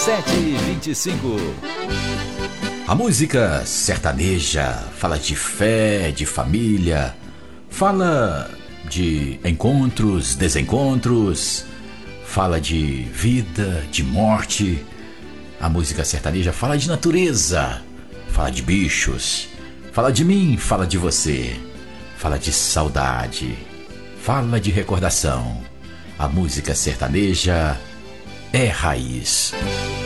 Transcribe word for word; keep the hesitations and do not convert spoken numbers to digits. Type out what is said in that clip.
sete e vinte e cinco. A música sertaneja fala de fé, de família, fala de encontros, desencontros, fala de vida, de morte. A música sertaneja fala de natureza, fala de bichos, fala de mim, fala de você, fala de saudade, fala de recordação. A música sertaneja é raiz.